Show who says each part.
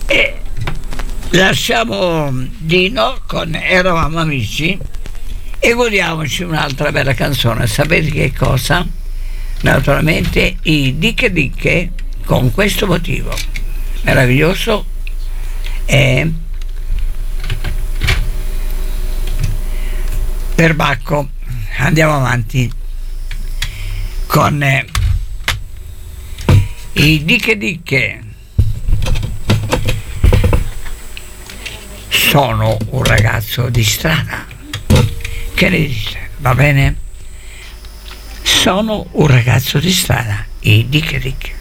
Speaker 1: E lasciamo Dino con Eravamo amici e godiamoci un'altra bella canzone. Sapete che cosa? Naturalmente i Dicche Dicche, con Questo motivo. Meraviglioso. E per Bacco andiamo avanti con i Dicche Dicche. Sono un ragazzo di strada. Che ne dite? Va bene? Sono un ragazzo di strada. I Dicche Dicche.